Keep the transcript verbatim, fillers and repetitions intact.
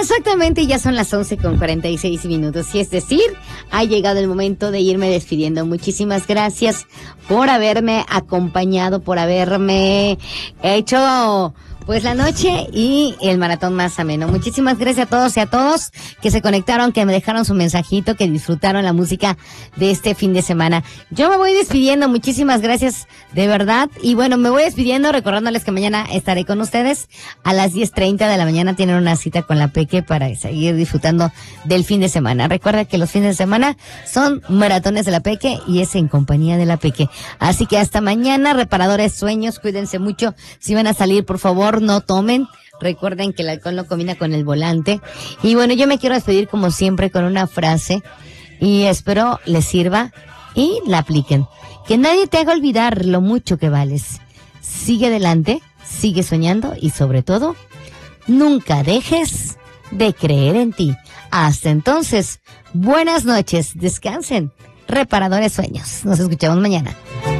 Exactamente, ya son las once con cuarenta y seis minutos, y es decir, ha llegado el momento de irme despidiendo. Muchísimas gracias por haberme acompañado, por haberme hecho pues la noche y el maratón más ameno. Muchísimas gracias a todos y a todos que se conectaron, que me dejaron su mensajito, que disfrutaron la música de este fin de semana. Yo me voy despidiendo, muchísimas gracias de verdad. Y bueno, me voy despidiendo recordándoles que mañana estaré con ustedes a las diez treinta de la mañana. Tienen una cita con la Peque para seguir disfrutando del fin de semana. Recuerda que los fines de semana son maratones de la Peque y es en compañía de la Peque. Así que hasta mañana, reparadores sueños, cuídense mucho. Si van a salir, por favor, no tomen. Recuerden que el alcohol no combina con el volante. Y bueno, yo me quiero despedir como siempre con una frase y espero les sirva y la apliquen. Que nadie te haga olvidar lo mucho que vales. Sigue adelante, sigue soñando y sobre todo, nunca dejes de creer en ti. Hasta entonces, buenas noches, descansen. Reparadores sueños. Nos escuchamos mañana.